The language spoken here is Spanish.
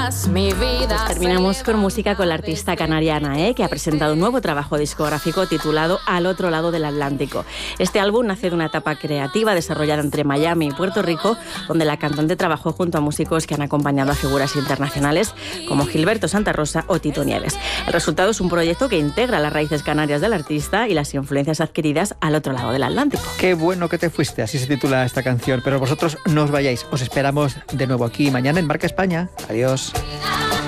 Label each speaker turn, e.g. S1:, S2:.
S1: cambiarás mi vida.
S2: Terminamos con música con la artista canariana, que ha presentado un nuevo trabajo discográfico titulado Al otro lado del Atlántico. Este álbum nace de una etapa creativa desarrollada entre Miami y Puerto Rico, donde la cantante trabajó junto a músicos que han acompañado a figuras internacionales como Gilberto Santa Rosa o Tito Nieves. El resultado es un proyecto que integra las raíces canarias del artista y las influencias adquiridas al otro lado del Atlántico.
S3: Qué bueno que te fuiste, así se titula esta canción. Pero vosotros no os vayáis, os esperamos de nuevo aquí mañana en Marca España. Adiós.